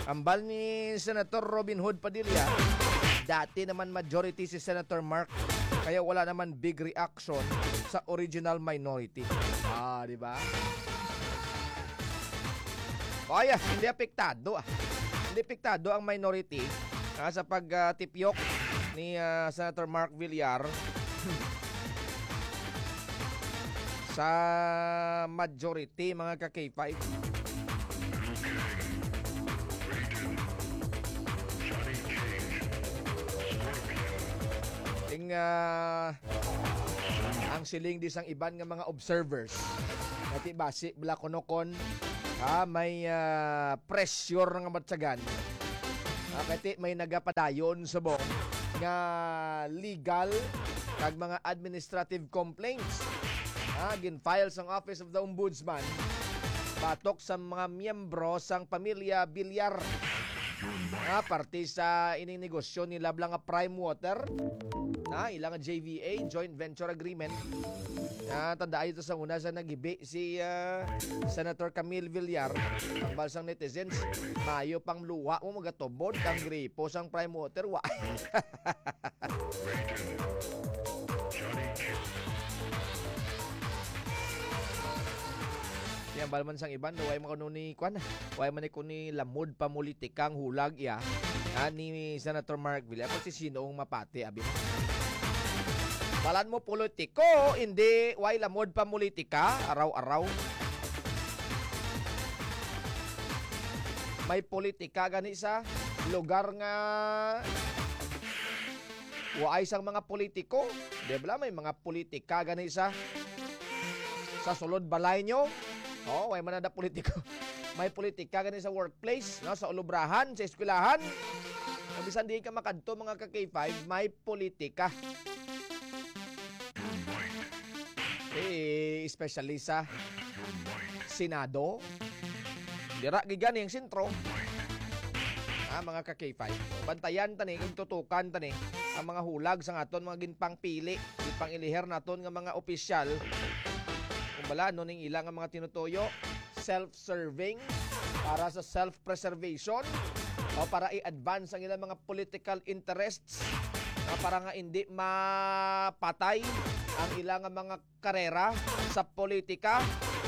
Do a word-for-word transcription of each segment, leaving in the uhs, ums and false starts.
Ambal ni Senator Robin Hood Padilla, dati naman majority si Senator Mark, kaya wala naman big reaction sa original minority. Ah, di ba? Kaya, hindi apektado ah. Hindi apektado ang minority ah, sa pagtipyok uh, ni uh, Senator Mark Villar sa majority mga ka-K five. Ting uh, ang siling disang iban nga mga observers nati basi bala konokon ah, may uh, pressure nga matsagan ah, kati may nagapadayon sa bong nga legal kag mga administrative complaints ah, gin-file sang Office of the Ombudsman batok sa mga miyembro sang pamilya Villar ah, parte sa ining negosyo nila blang nga prime water na ilang J V A, Joint Venture Agreement. Ah, tandaan ito sa una sa nagibi si uh, Senator Camille Villar. Ang balsang netizens, mayo pang luwa mo magatobod kang gripo sang prime water wa. Yan balman sang iban, way man kuno ni kwan, way man ko ni lamod pamulitikang hulag ya. Ah, ni Senator Mark Villar kung si sinoong mapati abi. Balan mo politiko, hindi way lamod pa politika, araw-araw. May politika gani sa lugar nga waay sang mga politiko. Di ba may mga politika gani sa sa sulod balay nyo? Oh, way man na politiko. May politika gani sa workplace, no, sa ulubrahan, sa eskwelahan. Bisan di ka makadto mga ka-K five, may politika. Eh, especially sa Senado. Dira gigani ang sentro. Ah, mga ka-K five. Bantayan tani, tutukan tani ang mga hulag sa aton mga ginpang pili, ginpang iliher naton nga mga opisyal. Kung bala no ning ilang nga mga tinutuyo, self-serving para sa self-preservation o para i-advance ang ilang mga political interests na para nga hindi mapatay ang ilang mga karera sa politika.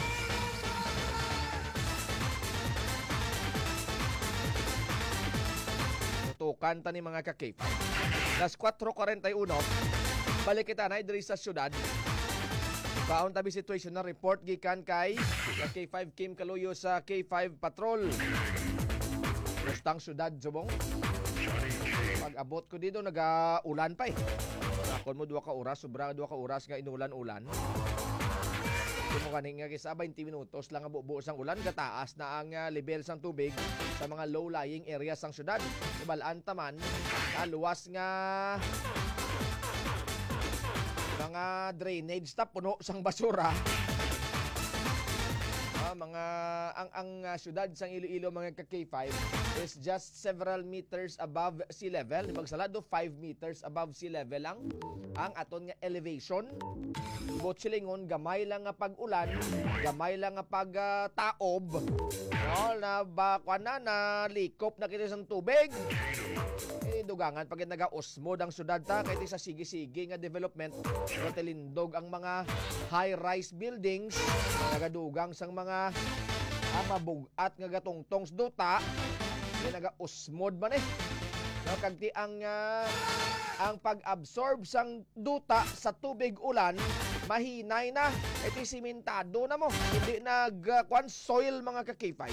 Tutukan ta ni mga ka-K five. Las four forty-one, balik kita na diri sa syudad. Baon tabi situation na report gikan kay K five Kim Kaluyo sa K five Patrol. Gustang syudad subong. Pag-abot ko dito naga-ulan pa eh. Nakon mo dua ka oras, sobra dua ka oras nga inulan-ulan. Kung mo kaning nga kisa twenty minutos lang nga buo sang ulan, gataas na ang uh, level sang tubig sa mga low-lying areas sang syudad. Ibalaan taman, kaluwas nga mga drainage tap puno sang basura. Ah, mga ang ang uh, syudad sang Iloilo mga ka-K five is just several meters above sea level. Magsalado five meters above sea level lang ang aton nga elevation. Botchilingon gamay lang nga pag-ulan, gamay lang nga pag-taob. No, na ba na na likop na kita sang tubig. Eh, dugangan pag naga-osmod ang syudad ta kay sa sige-sige nga development, tilindog ang mga high-rise buildings, nagadugang sang mga ah, mabugat nga gatungtongs duta, may naga-osmod man eh. No, kagti ang uh, ang pag-absorb sang duta sa tubig ulan, mahinay na, iti simentado na mo, hindi nag-kwan uh, soil mga ka-K five.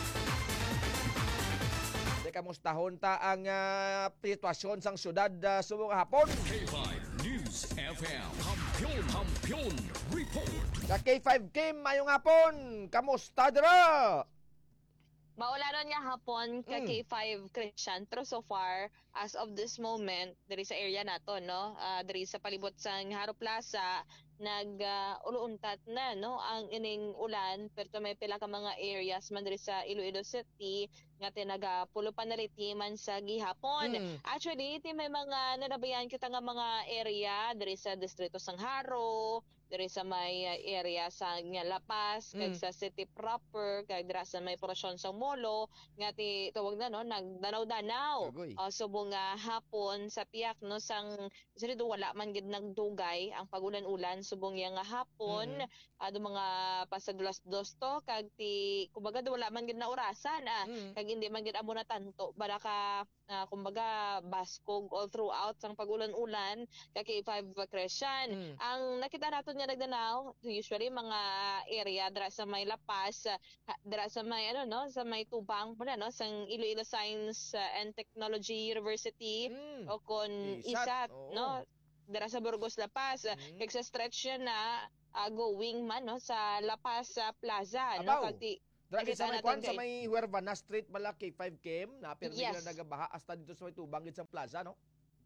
Kamustahon ta ang uh, sitwasyon sang syudad uh, subong hapon. K five News F M Hampion Hampion Report. Sa K five Kim, mayong hapon. Kamusta dira? Maularon nga hapon ka Mm. K five Christian, pero so far as of this moment diri sa area nato, no, uh, diri sa palibot sang Haro Plaza nag uh, uluuntat na, no, ang ining ulan, pero may pila ka mga areas man diri sa Iloilo City nga tinagapulo pa na riti man sa gihapon. Mm. Actually iti may mga nanabayan kita nga mga area diri sa distrito sang Haro, diri sa may uh, area sa nga Lapas kag Mm. sa city proper kag dira sa may porosyon sa Molo nga ti tawag na no nagdanaw-danaw. Agoy. Uh, subong nga hapon sa piyak no sang sino do wala man gid nagdugay ang pagulan-ulan subong yang nga hapon Mm. ado mga pasadulas dos to kag ti kumbaga do wala man gid na orasan ah Mm. kag hindi man gid amo na tanto bala ka ah, kumbaga baskog all throughout sang pagulan-ulan kag K five Crescent. Mm. Ang nakita naton nga nagdanaw usually mga area dira sa may Lapas ah, ha- dira sa may ano no sa may Tubang pala no sang Iloilo Science ah, and Technology University Mm. o kon Isat, Isat oo. no dira sa Burgos La Paz ah, Mm. kag sa stretch yan na ah, going man no sa La Paz ah, Plaza no Abaw. kag ti Dra nakita sa may natin kwan sa kay- may Huervana Street bala K five Kim na permi Yes. na nagabaha hasta dito sa may Tubang gid sa plaza no.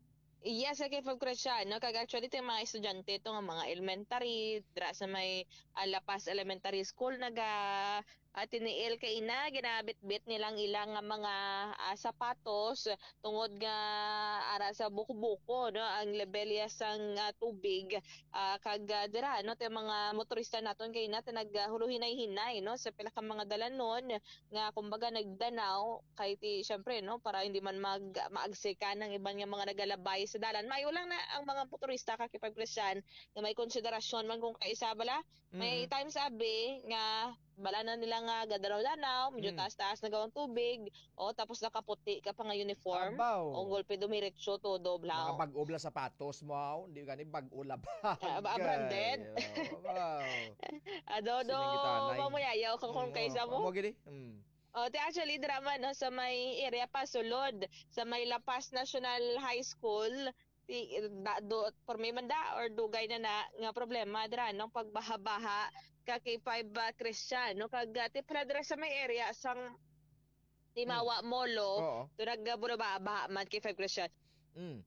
Yes, sa K five Crescent, no? Kag actually ito yung mga estudyante, ito nga mga elementary, dra sa may ah, La Paz Elementary School, naga at tiniil kay ina, ginabit-bit nilang ilang nga mga ah, sapatos tungod nga ara sa buko-buko, no? Ang lebelya sang ah, tubig, ah, kag ah, dira, no? Ito yung mga motorista naton kay ina, naghuluhinay-hinay, no? Sa pila ka mga dalanon, nga kumbaga nagdanaw kay ti syempre no para hindi man mag maagsikan ng ibang nga mga nagalabay sa dalan mayo lang na ang mga motorista kakipagpresyan nga may konsiderasyon man kung kaisa bala may Mm. time sabi nga bala na nila nga gadanaw-danaw medyo Mm. taas-taas na gawang tubig o tapos nakaputi ka pa nga uniform Abaw. o golpe dumiretso todo Mga blau bag-o bla sapatos mo, aw. Hindi gani bag-o la bag. Ah, ba- branded? Wow. adodo Siningitanay. mamuyayaw ka kung kaisa mo Mo gini. Mm. O, te actually drama no sa may area pa sulod sa may La Paz National High School ti da, do for may manda or dugay na na nga problema dra no pagbaha-baha ka K five uh, Christian no kag uh, ti pala dira sa may area sang Timawa Molo Oo. durag ba baha man K five Christian. Mm.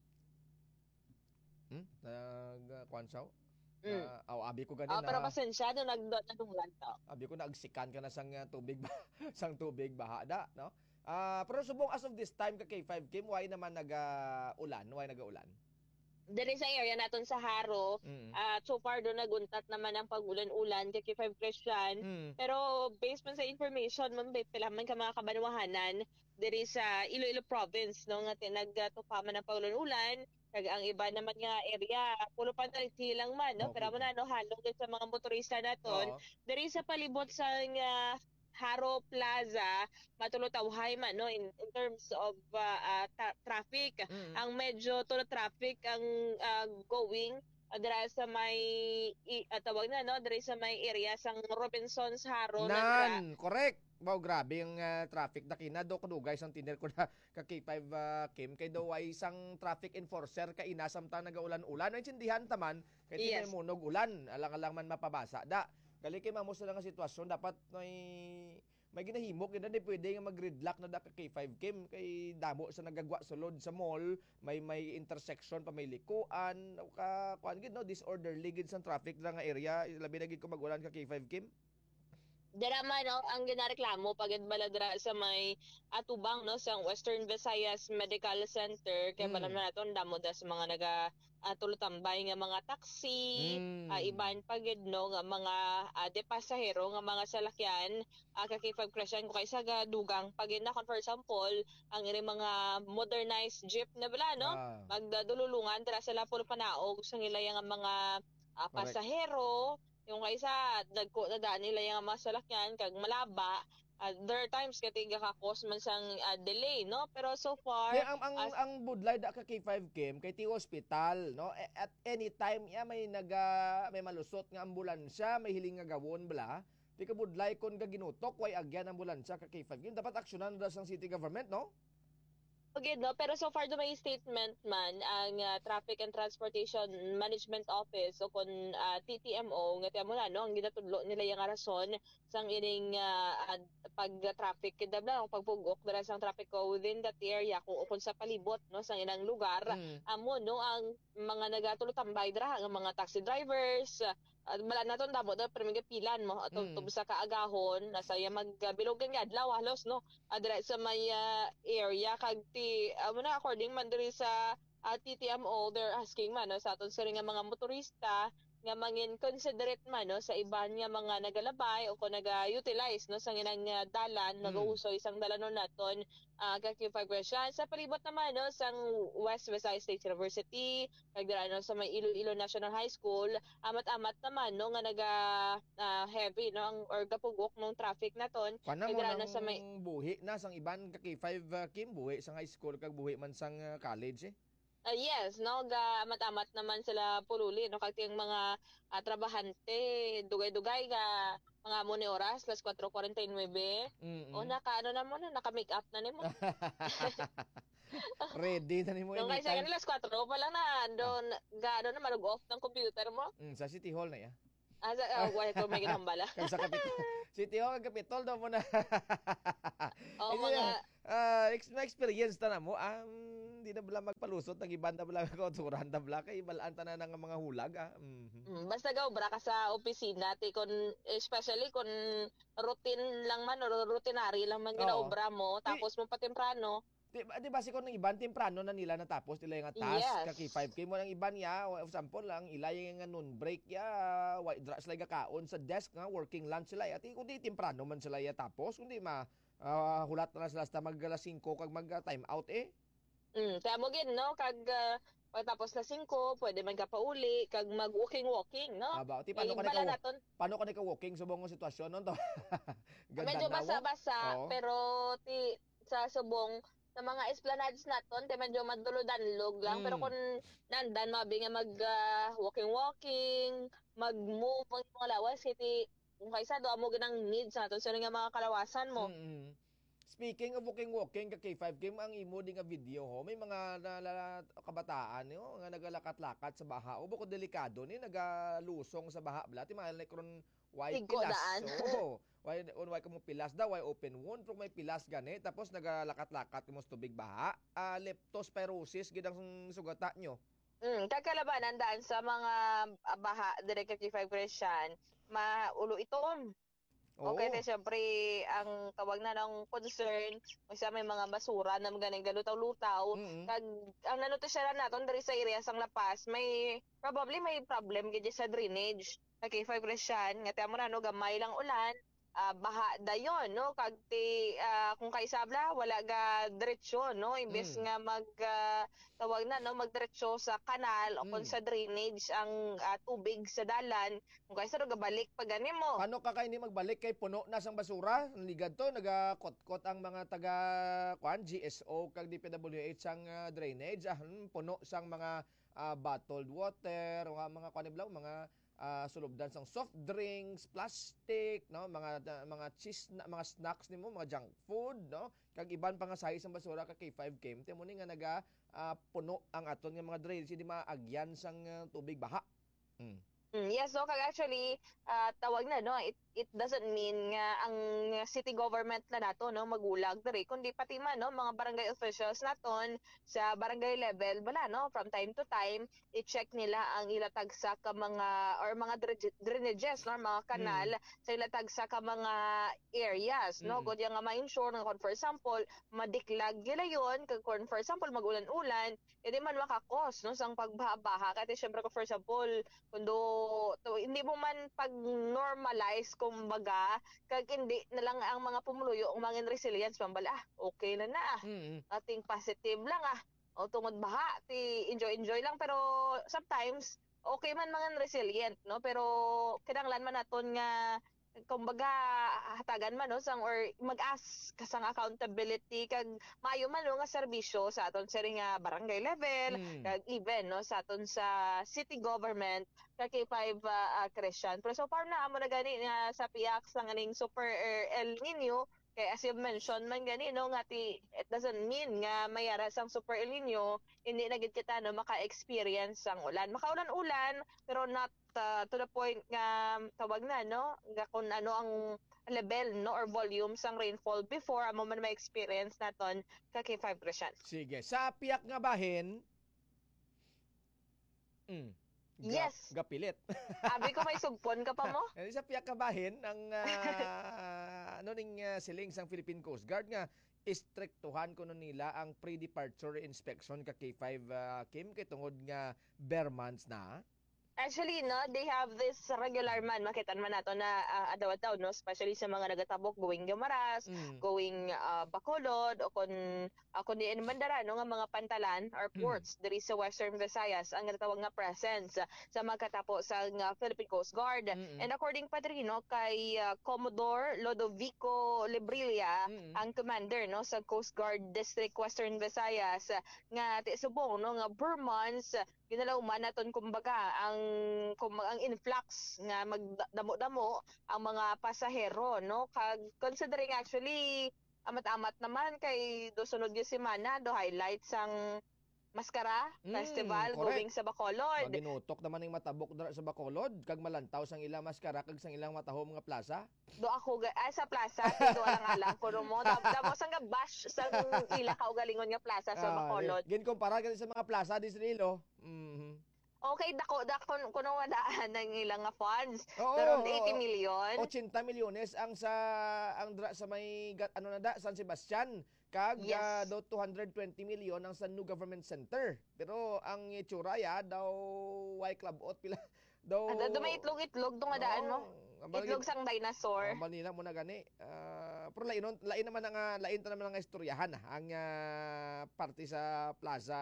Hmm? Nag kwan saw? Mm. Na, aw abi ko gani Oh, pero na. pasensya no nagdot na dunglan to. Abi ko naagsikan ka na sang uh, tubig ba sang tubig baha da, no? Ah, pero subong as of this time ka K five Kim, why naman naga-ulan? Why naga-ulan? Diri sa area naton sa Haro, Mm. at so far do naguntat naman ang pagulan-ulan kay K five Christian. Mm. Pero based man sa information man bet pila man ka mga kabanwahanan diri sa Iloilo province no nga tinagtupaman ng pagulan-ulan kag ang iba naman nga area pulo pa na silang man no Okay. pero man ano halong din sa mga motorista naton Oo. diri sa palibot sa nga Haro Plaza matulutawhay man no in, in terms of uh, uh, tra- traffic Mm. ang medyo tulo traffic ang uh, going uh, dira sa may i, uh, tawag na no dira sa may area sang Robinsons Haro nagra Nan, correct. Wow, grabe yung ah, traffic na kina do kadugay sang tiner ko na ka K five ah, Kim kay do ay isang traffic enforcer ka ina samtang nagaulan-ulan ay sindihan taman kay Yes. tinay munog ulan alang-alang man mapabasa da. Gali kay mamo sila nga sitwasyon dapat may may ginahimok gina di pwede nga mag-gridlock na da ka K five Kim kay damo sa nagagwa sulod sa mall may may intersection pa may likuan ka kuan gid no disorderly gid sang traffic da nga area labi na gid ko mag-ulan ka K five Kim. dira man no ang ginareklamo pagid bala dira sa may atubang no sa Western Visayas Medical Center kay Mm. balam na naton damo da sa mga naga uh, tulutambay nga mga taxi Mm. ah, iban pagid no nga mga uh, de pasahero nga mga salakyan uh, ka K five Crescent ko kay sa dugang pagid na for example ang iri mga modernized jeep na bala no Ah. magdadululungan dira sa Lapol Panaog sa nila nga mga ah, Correct. pasahero yung kaysa dagko na daan nila yung mga salakyan kag malaba uh, there are times katiga ka cause man sang ah, delay no pero so far Kaya ang ang as- ang budlay da ka K five Kim kay ti hospital no. E- At any time ya may naga may malusot nga ambulansya, may hiling nga gawon bla. Di ka budlay kon ga ginutok way agyan ambulansya ka K five Kim dapat aksyonan da sang city government no. Okay, no? Pero so far do may statement man ang ah, Traffic and Transportation Management Office o kun ah, T T M O nga tiyan mo na no ang ginatudlo nila yung rason sang ining ah, ah, pag-traffic kida bla ang pagpugok dira sang traffic ko within that area kung kung sa palibot no sang ilang lugar Mm. amo no ang mga nagatulutambay dira ang mga taxi drivers at mala naton damo da permi pilan mo at Mm. mm. sa kaagahon nasa ya magbilogan nga adlaw halos no adra sa may ah, area kag ti amo na according man diri sa ah, T T M O they're asking man no, sa aton sa ring nga mga motorista nga mangin considerate man no sa iban nga mga nagalabay o kung naga-utilize no sa nginang nga dalan Mm. nagauso isang dalanon naton uh, kay Fagresyan sa palibot naman no sang West Visayas State University kag dira no sa may Iloilo National High School amat-amat naman no nga naga uh, heavy no ang or gapugok ng traffic naton Kana kag mo dira nang no sa may buhi na sang iban ka K five uh, Kim buhi sang high school kag buhi man sang uh, college eh. Uh, yes, no, ga amat-amat naman sila pululi, no, kag yung mga ah, trabahante, dugay-dugay ga mga mo ni oras, las four forty-nine. O Mm. naka ano na mo na, naka-make up na nimo. Ready na nimo No, kaysa anytime. kanila las four pa lang na, doon ga ano na malug-off ng computer mo. Mm, sa City Hall na ya. Asa uh, why ko may ginambala. Kag sa Capitol. City Hall kag Capitol daw mo na. O Hindi mga na, ah, ex- na experience ta na mo. Um, di na bala magpalusot ng iban na bala ka turan na bala kay balaan ta na ng mga hulag ah. Mhm. mm, basta gaw bra ka sa opisina ti kon especially kon routine lang man or routinary lang man Oo. ginaobra mo tapos mo pa temprano. Di, ba- di ba si ng iban temprano na nila natapos nila yung task Yes. kaki five K mo ng iban ya wa- example lang ilay nga noon break ya wa dra sila gakaon sa desk nga working lunch sila at kundi temprano man sila ya tapos kundi ma ah, hulat na sila sa mag alas singko kag mag ah, time out eh. Mm, kaya mo gid no kag uh, pagtapos na singko, pwede man ka pauli kag mag walking walking no. Aba, ti Kay paano ka bala ka naton paano ka ka walking subong nga sitwasyon non to? Ganda medyo na, wa? basa-basa Oo. pero ti sa subong sa mga esplanades naton ti medyo maduludanlog lang pero Mm. kung nandan mabi nga mag ah, walking walking, mag-move ang mga lawas kiti kung kaysa do amo ganang needs naton sa nga mga kalawasan mo. Mm. Speaking of walking walking ka K five K ang imo di nga video ho may mga nalala, kabataan yo nga nagalakat-lakat sa baha o bako delikado ni nagalusong sa baha bla ti mahal na kron why Tigko pilas daan. so why on why kamo pilas daw why open wound pero may pilas gani tapos nagalakat-lakat mo sa tubig baha uh, leptospirosis gid ang sugata nyo. Mm, kagkalabanan daan sa mga ah, baha dire kay five Christian, maulo itom. Okay, Oo. te syempre ang tawag na ng concern kung sa may mga basura na maganing galutaw-lutaw Mm. kag ang nanutisyaran naton diri sa area sang Lapas may probably may problem gid sa drainage kay five Christian nga tamo na no gamay lang ulan ah, baha dayon no kag ti ah, kung kaisabla wala ga diretsyo no imbes Mm. nga mag ah, tawag na no magdiretso sa kanal o kung Mm. sa drainage ang ah, tubig sa dalan kung kaysa ro gabalik pag gani mo. Paano ka kay ni magbalik kay puno na sang basura? Ligad to nagakot-kot ang mga taga kwan G S O kag D P W H sang ah, drainage ah, hmm, puno sang mga ah, bottled water, mga mga kwan iblaw, mga ah, sulubdan sang soft drinks, plastic, no, mga da- mga cheese na, mga snacks nimo, mga junk food, no? Kag iban pa nga size sang basura ka K five K. Timo ni nga naga ah, puno ang aton nga mga drainage di maagyan sang ah, tubig baha. Mm. Mm, yes, so kag actually ah, tawag na no it it doesn't mean nga ang city government na nato no magulag diri kundi pati man no mga barangay officials naton sa barangay level bala no from time to time i-check nila ang ilatag sa ka mga or mga dre- drainages no mga kanal sa ilatag sa ka mga areas no Mm. gud nga ma-ensure nga kung for example madiklag gila yon kag kung for example magulan-ulan edi man makakos no sang pagbaha-baha kaya syempre kung for example kundo to, hindi mo man pag-normalize kumbaga kag hindi na lang ang mga pumuluyo ang mga resilience pambala ah, okay na na ah. Mm. Ating positive lang ah o tungod baha ti enjoy enjoy lang pero sometimes okay man mga resilient no pero kinahanglan man naton nga kumbaga hatagan man no sang or mag-ask ka sang accountability kag maayo man no nga serbisyo sa aton sa nga barangay level Mm. kag even no sa aton sa city government kag K five uh, uh, Christian pero so far na amo na gani nga sa piyak sa nganing super er, El Nino kay as you mentioned man gani no nga ti it doesn't mean nga mayara sang super El Nino hindi na gid kita no maka-experience sang ulan makaulan-ulan pero not uh, to the point nga tawag na no nga kung ano ang level no or volume sang rainfall before amo man ma-experience naton ka K five Christian. Sige, sa piyak nga bahin, mm, ga- Yes. gapilit. Abi ko may sugpon ka pa mo? Eh, sa piyak nga bahin, ang ah, ano ning ah, siling sang Philippine Coast Guard nga istriktuhan kuno nila ang pre-departure inspection ka K five ah, Kim kay tungod nga bare months na. Actually, no, they have this regular man, makita man nato na uh, adaw-adaw, no, especially sa mga nagatabok going Gumaras, Mm. going uh, Bacolod, o kun uh, kun diin mandara no nga mga pantalan or Mm. ports diri sa Western Visayas ang natawag nga presence uh, sa magkatapo sa uh, Philippine Coast Guard. Mm. And according pa diri no kay uh, Commodore Lodovico Librilla, Mm. ang commander no sa Coast Guard District Western Visayas, uh, nga ti subong no nga Burmans ginalauman naton kumbaga ang kumbaga ang influx nga magdamo-damo ang mga pasahero no kag considering actually amat-amat naman kay do sunod gyud semana do highlights ang Maskara Mm, Festival correct. going sa Bacolod. Maginutok naman ning matabok dra sa Bacolod kag malantaw sang ilang maskara kag sang ilang matahom nga plaza. Do ako ga- ay sa plaza do lang alam kuno mo dam damo sang nga bash sang ila kaugalingon nga plaza sa Bacolod. Gin kumpara gani sa mga plaza di sa Iloilo. Mhm. Okay, dako dako kuno wadaan ng ilang nga funds. Oo, Pero oo, eighty oo. million. eighty milyones ang sa ang dra sa may gat- ano na da San Sebastian kag Yes. ah, daw two hundred twenty million ang sa New Government Center. Pero ang itsura ya daw why club out pila daw. Ada do may itlog-itlog do nga daan no. ang bagay- Itlog sang dinosaur. Ah, Manila mo na gani. Ah, pero lain nun- lain naman ang ah, lain ta naman ang istoryahan ah, ang ah, party sa plaza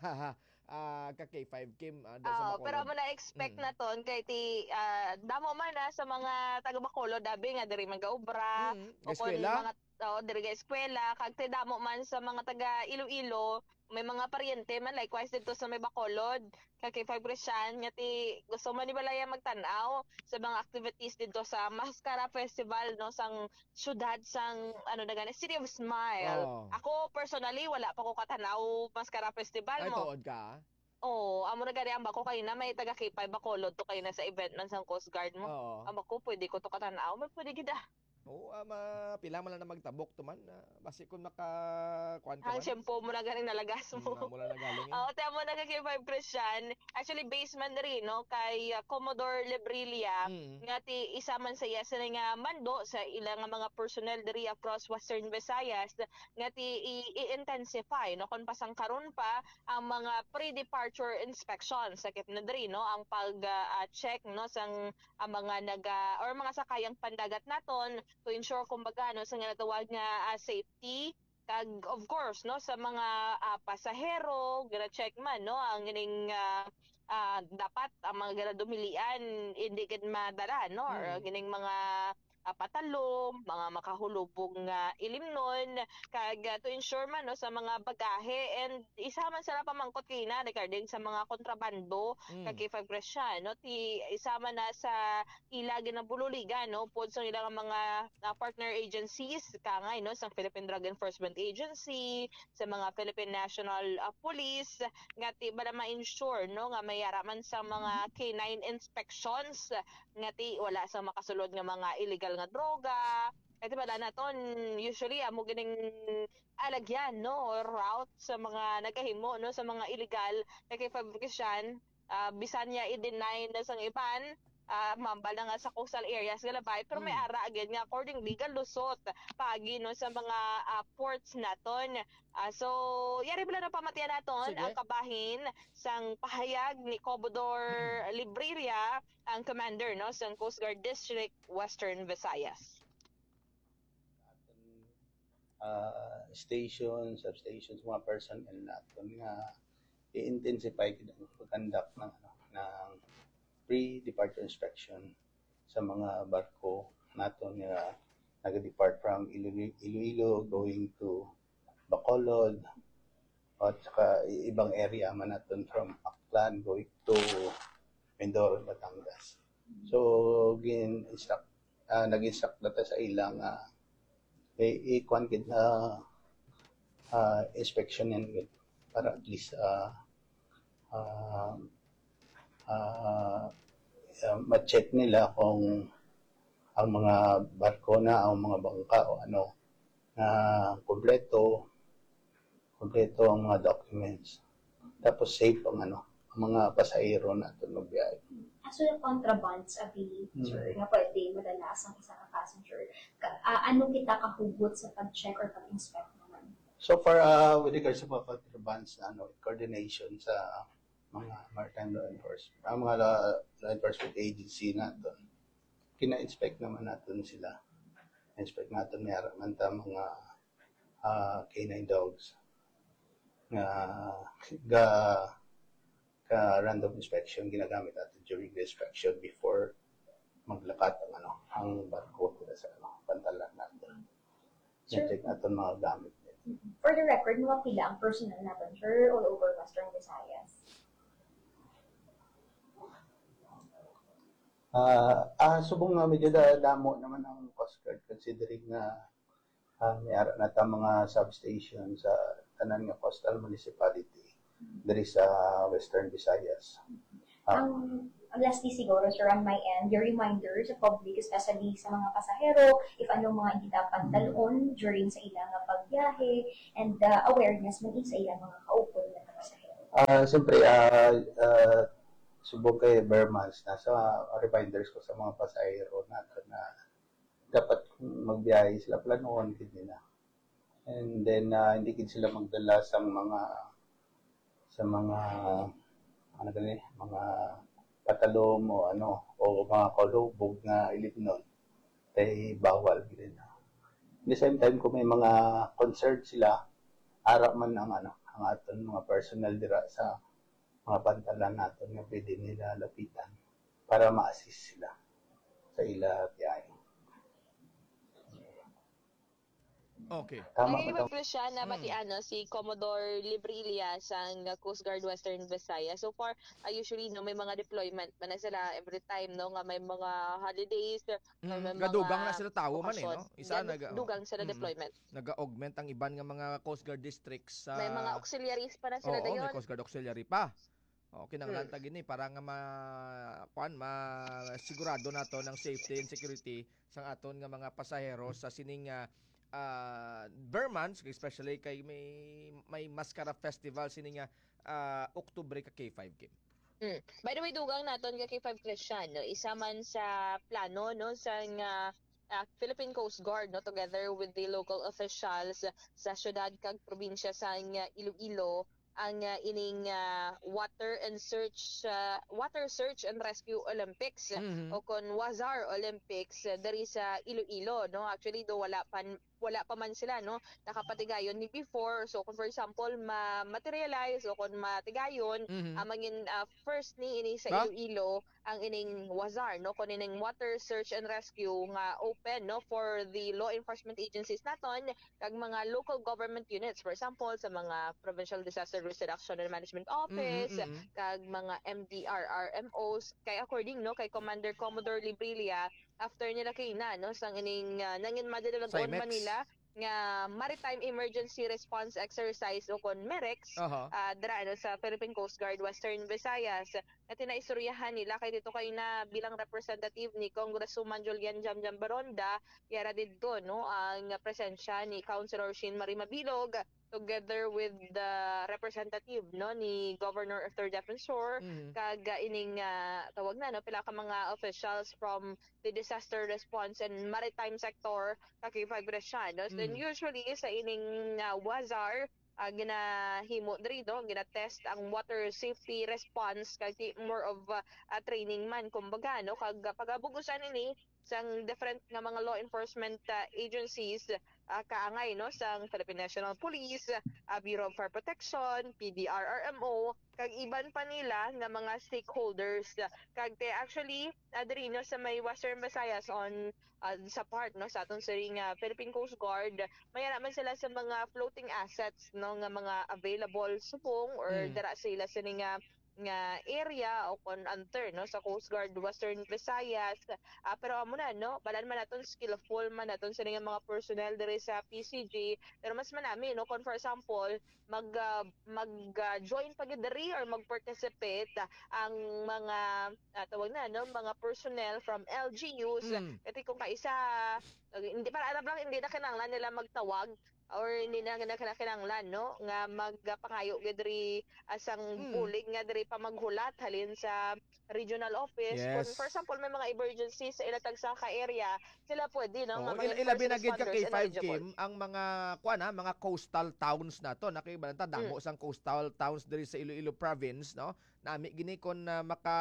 ah ka K five Kim ah, dahil sa Ah, Bacolod. pero mo na expect Mm. na ton kay ti ah, damo man na sa mga taga Bacolod dabi nga diri magaobra Mm, o kun eskwela. mga oh, diri ga eskwela kag ti damo man sa mga taga Iloilo may mga paryente man likewise dito sa may Bacolod kag kay Five Christian nga ti gusto man ni balaya magtan-aw sa mga activities dito sa Mascara Festival no sang syudad sang ano na gani City of Smile. Oo. Ako personally wala pa ko katanaw Mascara Festival Ay mo. tuod ka. Oo, amo na gari ang bako kayo na may taga K five Bacolod to kayo na sa event man sa Coast Guard mo. Oo. Ang bako pwede ko to katanaw, may pwede gid ah. Oo, ama pila man lang na magtabok to man. ah, Basi kun maka kuan ka Ang man. shampoo mo na galing nalagas mo. Mm, mula na galing. eh. Oo, tayo mo na kay K five Christian. Actually, based man rin, no, kay uh, Commodore Librilla, Mm. nga ti isa man sa iya sa nga mando sa ilang mga personnel diri across Western Visayas nga ti i- i-intensify no kon pasang karon pa ang mga pre-departure inspection sakit na diri no ang pag-check no sang ang mga naga or mga sakayang pandagat naton to ensure kumbaga no sa nga natawag nga ah, safety kag of course no sa mga ah, pasahero gina check man no ang ining ah, ah, dapat ang mga gina dumilian hindi gid madala no or Mm. gining mga ah, patalom, mga makahulubog nga ilimnon kag ah, to ensure man no sa mga bagahe and isa man sila pamangkot kina regarding sa mga kontrabando Mm. kag K five Christian no ti isa man na sa ila ginabululigan no pod sa ilang mga uh, partner agencies kangay no sa Philippine Drug Enforcement Agency sa mga Philippine National uh, Police nga ti bala ma-ensure no nga may araman sa mga K nine inspections nga ti wala sa makasulod nga mga illegal nga droga kasi bala naton usually amo gining alagyan no or route sa mga nagahimo no sa mga illegal kay fabrication uh, bisan niya i-deny na sang iban uh, mambal na nga sa coastal areas galabay pero may Mm. ara again nga according legal lusot pagi no sa mga uh, ports naton. Uh, so yari bala na pamatiyan naton Sige. ang kabahin sang pahayag ni Commodore Librilla ang commander no sa Coast Guard District Western Visayas. uh, stations, substations, mga personnel natin nga i-intensify kita ang pag-conduct ng, ano, ng pre-departure inspection sa mga barko natin nga nag-depart from Ilo- Iloilo going to Bacolod at saka i- ibang area man natin from Aklan going to Mindoro, Batangas. So, gin-instruct, uh, nag-instruct data sa ilang uh, i-kuan gid na uh, inspection yan gid para at least uh, uh, uh, uh, ma-check nila kung ang mga barko na ang mga bangka o ano na kompleto kompleto ang mga documents tapos safe ang ano ang mga pasahero na tunog biyahe. Aso yung contrabands abi, Hmm. sir, nga pwede madalas ang isa ka passenger. Ka, ah, ano kita kahugot sa pag-check or pag-inspect naman? So far uh, with regards sa mga contrabands ano coordination sa mga maritime law enforcement, ang mga law, law enforcement agency natin, kina-inspect naman natin sila. Inspect natin meron man ta mga uh, K nine dogs nga ga ka random inspection ginagamit natin during the inspection before maglakat ang ano ang barko nila sa ano, pantalan natin. Sure. Check natin mga gamit nila. For the record, mga pila ang personnel natin, sir, all over Western Visayas. Ah, uh, ah, subong nga medyo da, damo naman ang Coast Guard considering na uh, may ara na ta mga substation sa tanan nga coastal municipality diri sa Western Visayas. Ah, Ang ang lastly siguro, sir, on my end, your reminder sa public, especially sa mga pasahero, if anong mga hindi dapat dalon during sa ilang nga pagbiyahe, and uh, awareness man sa ilang mga kaupol na pasahero. Ah, siyempre ah ah, subok kay Bermans nasa reminders ko sa mga pasahero natin na dapat magbiyahe sila planoon gid nila. And then uh, hindi gid sila magdala sa mga sa mga ano gani mga patalom o ano o mga kalubog nga ilibnon kay bawal gid na. At the same time kung may mga concern sila ara man ang ano ang aton mga personnel dira sa mga pantalan natin nga pwede nila lapitan para ma-assist sila sa ila biyahe. Okay. Tama Ay, ba ito? iba siya na Mm. matiano si Commodore Librilla sa Coast Guard Western Visayas. So far, uh, usually no may mga deployment man na sila every time no nga may mga holidays, Mm. may, may Gadugang mga na sila tawo man eh, okasyon. no? Isa Gan- naga dugang sila mm. deployment. Nag-augment ang iban nga mga Coast Guard districts sa May mga auxiliaries pa na sila Oo, may dayon. Coast Guard Auxiliary pa. O, kinanglan Hmm. ta gini para nga ma kuan ma sigurado nato ng safety and security sang aton nga mga pasahero sa sining nga uh, Bermans, especially kay may may Mascara Festival sining nga uh, Oktubre ka K five Kim. Mm. By the way, dugang naton ka K five Christian, no? Isa man sa plano no sa nga ah, Philippine Coast Guard no together with the local officials sa syudad kag probinsya sa nga Iloilo ang uh, ining uh, water and search uh, water search and rescue Olympics Mhm. o kon Wazar Olympics uh, diri sa Iloilo no. Actually do wala pan wala pa man sila no nakapatigayon ni before. So kung for example ma materialize o kung matigayon Mhm. amangin uh, first ni ini sa Ba? Iloilo ang ining Wazar no kun ining water search and rescue nga open no for the law enforcement agencies naton kag mga local government units, for example sa mga provincial disaster risk reduction and management office Mhm, mhm. kag mga M D R R M Os kay according no kay Commander Commodore Librilla after nila kay na no sang ining uh, nangin madalagon Cymex. Manila nga maritime emergency response exercise o kon MEREX Aha. uh, dira no sa Philippine Coast Guard Western Visayas na tinaistoryahan nila kay dito kay na bilang representative ni Congresswoman Julian Jamjam Baronda yara didto no ang presensya ni Councilor Shin Marie Mabilog together with the representative no ni Governor of Third Defensor Mhm. kag uh, ining uh, tawag na no pila ka mga officials from the disaster response and maritime sector kakipagresya no. So, then Mhm. usually sa ining uh, Wazar uh, ginahimo diri no gina-test ang water safety response kag di- more of uh, a training man kumbaga no kag uh, pagabugusan ini sang different nga mga law enforcement uh, agencies uh, kaangay no sang Philippine National Police, uh, Bureau of Fire Protection, P D R R M O kag iban pa nila nga mga stakeholders uh, kag te actually uh, diri no sa may Western Visayas on uh, sa part no sa aton sa nga Philippine Coast Guard maya naman sila sa mga floating assets no nga mga available subong or Mm. dara sila sa nga nga area o kon anter no sa Coast Guard Western Visayas. Ah, pero amo na no balan man naton skillful man naton sa nga mga personnel diri sa P C G pero mas manami no kon for example mag uh, mag uh, join pa gid diri or mag-participate ah, ang mga ah, tawag na no mga personnel from L G Us Mm. kasi kung kaisa uh, hindi para alam lang hindi na kinahanglan nila magtawag or hindi na kinahanglan no nga magpangayo gid diri asang Hmm. bulig nga diri pa maghulat halin sa regional office kung Yes. for example may mga emergencies sa ilatag sa ka area sila pwede no Oo, nga mga il- ilabi first na gid ka responders kay and five eligible. Kim ang mga kuan ha, mga coastal towns na to nakibalanta damo Mm. sang coastal towns diri sa Iloilo province no. Nami gini kon uh, maka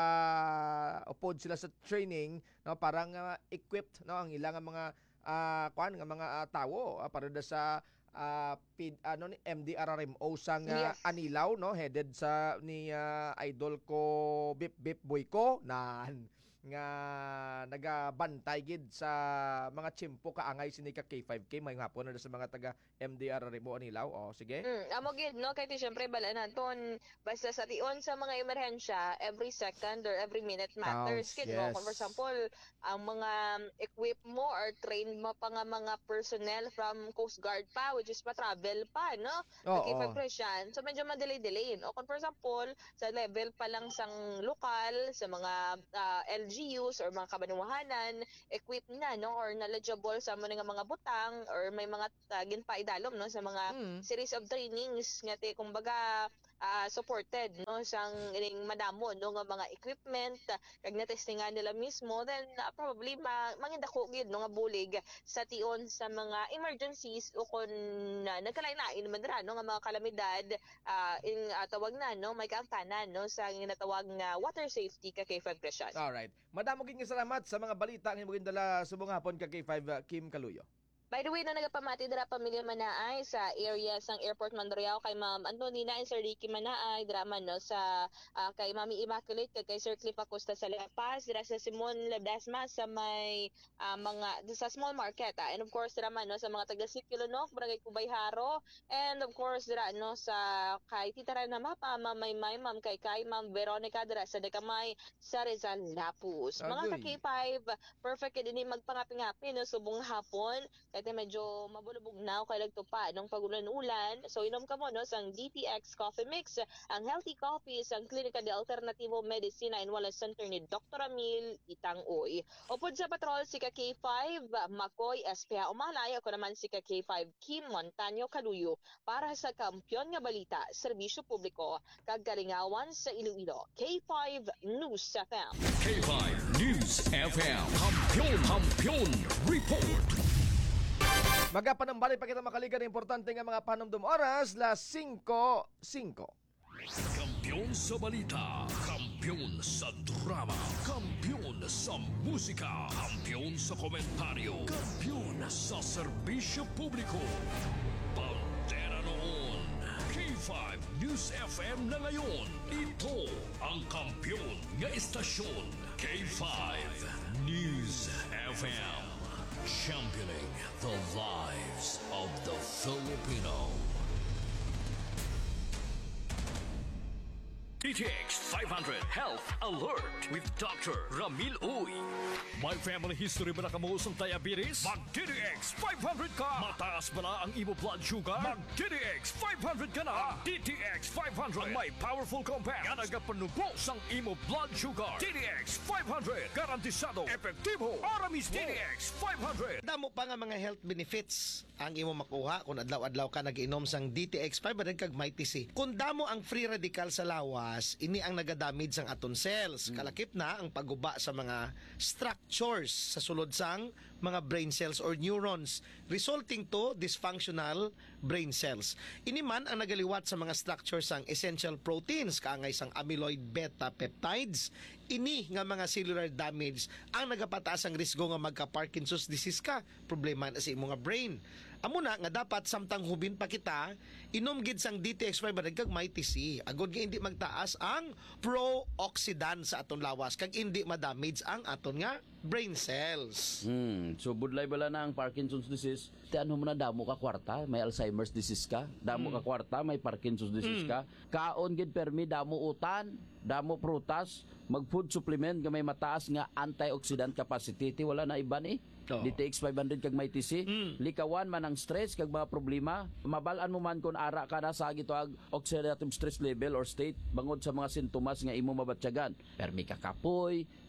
upod sila sa training no parang uh, equipped no ang ilang nga mga ah, kuan nga mga ah, tawo ah, para da sa ah, P- ano ni M D R R M O sang ah, Yes. Anilaw no headed sa ni ah, idol ko Bip Bip Boyko nan nga nagabantay gid sa mga tiyempo kaangay sini ka K five K may hapon na sa mga taga M D R R M O Anilaw o sige. Mm, amo gid no kay ti syempre bala naton basta sa tion sa mga emerhensya every second or every minute matters Counts, kid no yes. kung for example ang mga equip mo or trained mo pa nga mga personnel from Coast Guard pa which is pa travel pa no Oo. K five Christian so medyo madelay-delay o kung for example sa level pa lang sang lokal sa mga ah, L G Us or mga kabanuhanan equipped na no or knowledgeable sa mga nga mga butang or may mga tagin pa idalom no sa mga Mm. series of trainings nga te kumbaga ah, supported no sang ining madamo no nga mga equipment ah, kag na-testingan nila mismo then ah, probably ma mangindako gid no nga bulig sa tion sa mga emergencies o kun uh, nagkalain-lain man dira no nga mga kalamidad ah, in ah, tawag na no may kaangtanan no sa ginatawag nga water safety ka K five Christian. Alright. Madamo gid nga salamat sa mga balita nga imong dala subong hapon ka K five uh, Kim Kaluyo. By the way, no nagapamati dira pamilya Manaay sa area sang Airport Mandurriao kay Ma'am Antonina and Sir Ricky Manaay dira man no sa ah, kay Mami Immaculate kag kay Sir Cliff Acosta sa La Paz dira sa Simon Ledesma sa may ah, mga sa small market ah. And of course dira man no sa mga taga Sikilonok, Barangay Cubayharo and of course dira no sa kay Tita Rana Mapa, Ma'am Maymay, Ma'am kay kay Ma'am Veronica dira sa Dekamay sa Rizal Lapus. Mga ka Agoy. K five perfect kay dinhi magpangapi-ngapi no subong hapon kaya medyo mabulubog na kay lagto pa nung pagulan-ulan. So inom ka mo no sang D T X Coffee Mix, ang healthy coffee sang Klinika de Alternativo Medicina in Wellness Center ni Doctor Amil Itang-Uy. Upod sa patrol si ka K five Makoy S P A Umalay, ako naman si ka K five Kim Montaño Kaluyo para sa Kampyon nga Balita, Serbisyo Publiko, kag Kalingawan sa Iloilo. K five News F M. K five News F M. Kampiyon, Kampiyon Report. Magapanambali pa kita makaligan ng importante nga mga panumdum oras las cinco cinco. Kampiyon sa balita, kampiyon sa drama, kampiyon sa musika, kampiyon sa komentaryo, kampiyon sa serbisyo publiko. Bandera noon, K five News F M na ngayon. Ito ang kampiyon nga istasyon, K five News F M. Championing the lives of the Filipino. D T X five hundred Health Alert with Doctor Ramil Uy. May family history ba na kamuusong diabetes? Mag-D T X five hundred ka! Mataas ba na ang imo blood sugar? Mag-D T X five hundred ka na! D T X five hundred ang may powerful compound nga nagapanubo sang imo blood sugar. D T X five hundred garantisado, epektibo, aramis D T X five hundred. Damo pa nga mga health benefits ang imo makuha kung adlaw-adlaw ka nagiinom sang D T X five hundred kag may T C. Kung damo ang free radical sa lawas, ini ang nagadamage sang aton cells. Kalakip na ang paguba sa mga structures sa sulod sang mga brain cells or neurons, resulting to dysfunctional brain cells. Ini man ang nagaliwat sa mga structures sang essential proteins kaangay sang amyloid beta peptides. Ini nga mga cellular damage ang nagapataas ang risgo nga magka-Parkinson's disease ka, problema na sa imo nga brain. Amo na nga dapat samtang hubin pa kita, inom gid sang D T X five hundred kag may T C. Agod nga hindi magtaas ang pro-oxidant sa aton lawas kag hindi ma-damage ang aton nga brain cells. Hmm, so budlay bala na ang Parkinson's disease. Tiyan mo na damo ka kwarta, may Alzheimer's disease ka. Damo ka kwarta, may Parkinson's disease ka. Kaon gid permi damo utan, damo prutas, mag food supplement nga may mataas nga antioxidant capacity. Ti wala na iban eh. Oo. D T X five hundred kag may T C. Likawan man ang stress kag mga problema. Mabalaan mo man kung ara ka na sa gito ag oxidative stress level or state bangod sa mga sintomas nga imo mabatyagan. Permi ka kapoy,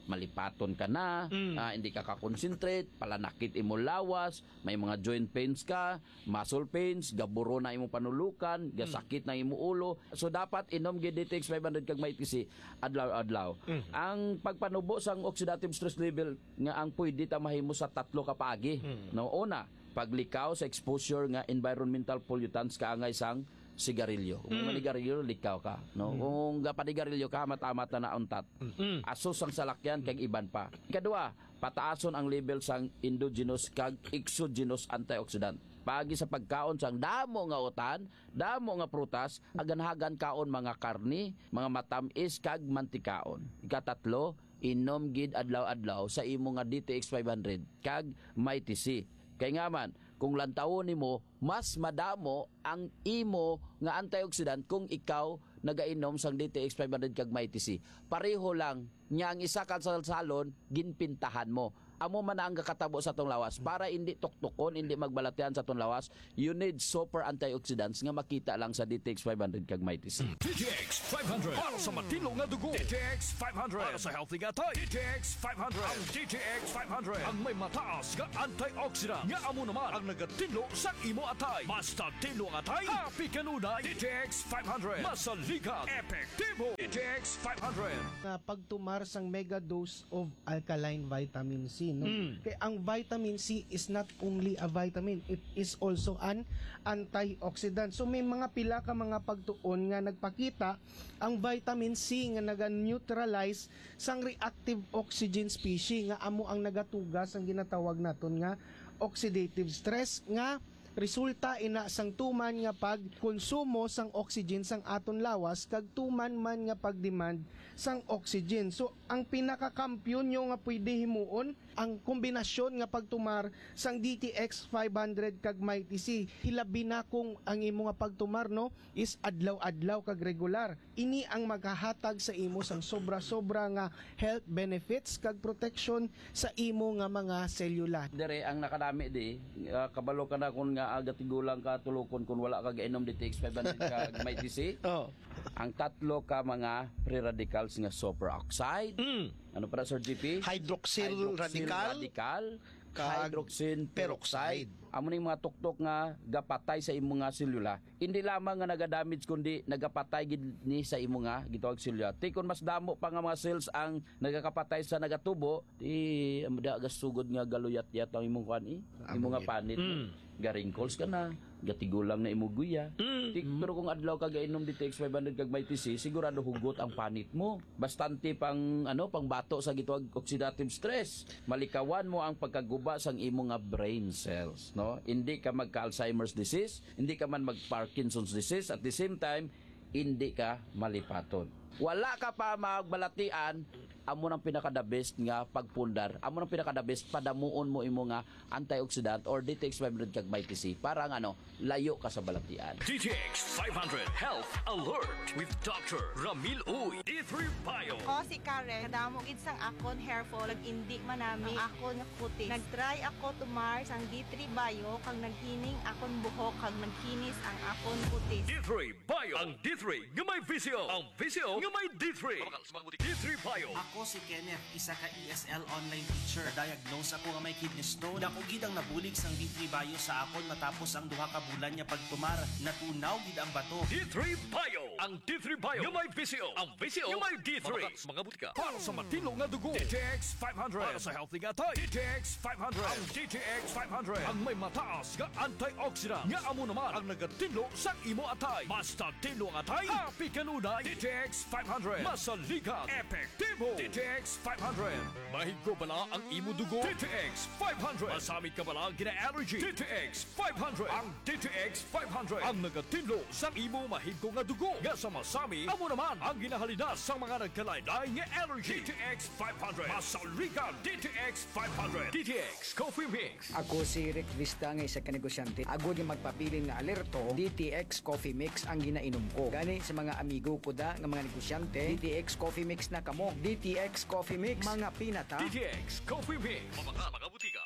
malipaton ka na, Mm. ah, hindi ka ka-concentrate, palanakit imo lawas, may mga joint pains ka, muscle pains, gaburo na imo panulukan, gasakit na imo ulo. So dapat inom gid D T X five hundred kag may T C adlaw-adlaw. Mm. Ang pagpanubo sang oxidative stress level nga ang pwede ta mahimo sa tatlo ka paagi. Mm. No, una, paglikaw sa exposure nga environmental pollutants kaangay sang sigarilyo. Kung mm. manigarilyo, likaw ka. No? Mm. Kung gapanigarilyo ka, mata-mata na untat. Mm. Asos ang salakyan, kag iban pa. Kadua, pataason ang level sang endogenous kag exogenous antioxidant. Pagi sa pagkaon sang damo nga utan, damo nga prutas, aganhagan kaon mga karni, mga matamis kag mantikaon. Ikatatlo, inom gid adlaw-adlaw sa imo nga D T X five hundred kag may T C. Kay nga man, kung lantawon nimo, mas madamo ang imo nga antioxidant kung ikaw nagainom sang D T X five hundred kag may T C. Pareho lang, nya ang isa ka sa salon, ginpintahan mo. Amo man ang kakatabo sa tong lawas para hindi tuktukon, hindi magbalatian sa tong lawas. You need super antioxidants nga makita lang sa D T X five hundred kag may T C. D T X five hundred para sa matino nga dugo. D T X five hundred para sa healthy nga tayo. D T X five hundred ang D T X five hundred ang may mataas nga antioxidant nga amo naman ang nagatino sa imo atay. Basta tino nga atay, happy kanunay. D T X five hundred masaligat, epektibo. D T X five hundred nga pagtumar sang mega dose of alkaline vitamin C, no? Mm. Kaya ang vitamin C is not only a vitamin, it is also an antioxidant. So may mga pila ka mga pagtuon nga nagpakita ang vitamin C nga naga-neutralize sang reactive oxygen species nga amo ang nagatugas ang ginatawag naton nga oxidative stress nga resulta ina sang tuman nga pagkonsumo sang oxygen sang aton lawas kag tuman man nga pagdemand sang oxygen. So ang pinakakampiyon nyo nga pwede himuon ang kombinasyon nga pagtumar sang D T X five hundred kag may T C. Hilabi na kung ang imo nga pagtumar, no, is adlaw-adlaw kag regular. Ini ang maghahatag sa imo sang sobra-sobra nga health benefits kag protection sa imo nga mga selula. Dire ang nakadami di, uh, kabalo ka na kung nga agatigulang ka tulukon kung wala ka gainom D T X five hundred kag may T C. Oh. Ang tatlo ka mga free radicals nga superoxide. Mm. Ano para Sir G P? Hydroxyl, radical, radical kag hydroxyl peroxide. peroxide. Amo ning mga tuktok nga gapatay sa imo nga selula. Hindi lamang nga naga-damage kundi nagapatay gid ni sa imo nga gitawag selula. Ti kun mas damo pa nga mga cells ang nagakapatay sa nagatubo, di amda gasugod nga galuyat-yat ang imong kuan eh. Imo nga panit. Mm. Ga-wrinkles ka na, gatigulang na imo guya. Mm. Ti, pero kung adlaw ka gainom D T X five hundred kag may T C, sigurado hugot ang panit mo. Bastante pang ano, pang bato sa gitawag oxidative stress. Malikawan mo ang pagkaguba sang imo nga brain cells, no? Hindi ka magka-Alzheimer's disease, hindi ka man mag-Parkinson's disease, at the same time hindi ka malipaton. Wala ka pa magbalatian, amo nang pinaka-the best nga pagpundar. Amo nang pinaka-the best padamuon mo imo nga antioxidant or D T X five hundred kag may T C para nga ano, layo ka sa balatian. D T X five hundred Health Alert with Doctor Ramil Uy. D three Bio. Ako si Karen, kadamo gid sang akon hair fall, indi manami ang akon kutis. Nagtry ako tumar sang D three Bio kag naghining akon buhok kag nagkinis ang akon kutis. D three Bio. Ang D three nga may visio. Ang visio nga may D three. D three Bio. Ako si Kenneth, isa ka E S L online teacher. Diagnose ako nga may kidney stone. Dako gid ang nabulig sang D three Bio sa akon matapos ang duha ka bulan niya pagtumar. Natunaw gid ang bato. D three Bio. Ang D three Bio nga may visio. Ang visio nga may D three. Mga butika. Para sa matino nga dugo. D T X five hundred. Para sa healthy nga tayo. D T X five hundred. Ang D T X five hundred. Ang may mataas nga antioxidant. Nga amo naman ang nagatino sa imo atay. Basta tino nga atay, happy kanunay. D T X five hundred. Masaligat, epektibo. D T X five hundred. Mahigko bala ang imo dugo. D T X five hundred. Masamit ka bala gina-allergy. D T X five hundred. Ang D T X five hundred. Ang nagatinlo sa imo mahigko nga dugo. Nga sa masami, amo naman ang ginahalina sa mga nagkalaylay nga allergy. D T X five hundred. Masaligat. D T X five hundred. D T X Coffee Mix. Ako si Rick Vista nga isa ka negosyante. Ako di magpapili nga alerto, D T X Coffee Mix ang ginainom ko. Gani sa mga amigo ko da nga mga negosyante, D T X Coffee Mix na kamo. D T X Coffee Mix, mga pinata. D T X Coffee Mix. Mga mga butika.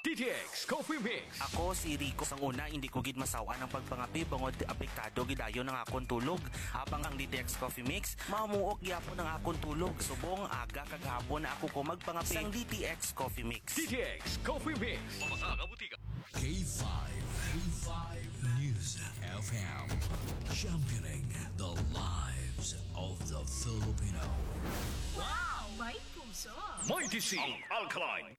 D T X Coffee Mix. Ako si Rico. Sang una, hindi ko gid masawa ng pagpangapi bangod apektado gidayon ng akong tulog. Habang ang D T X Coffee Mix, mamuok gyapon ang akong tulog. Subong aga kagahapon na ako ko magpangapi sang D T X Coffee Mix. D T X Coffee Mix. Mamasa ka butika. K five. K five News F M. Championing the lives of the Filipino. Wow! May puso! Mighty C. Alkaline.